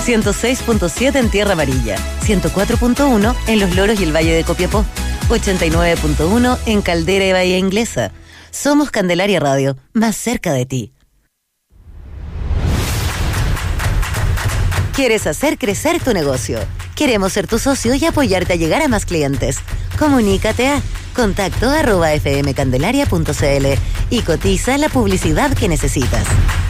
106.7 en Tierra Amarilla, 104.1 en Los Loros y el Valle de Copiapó, 89.1 en Caldera y Bahía Inglesa. Somos Candelaria Radio, más cerca de ti. ¿Quieres hacer crecer tu negocio? Queremos ser tu socio y apoyarte a llegar a más clientes. Comunícate a contacto@fmcandelaria.cl y cotiza la publicidad que necesitas.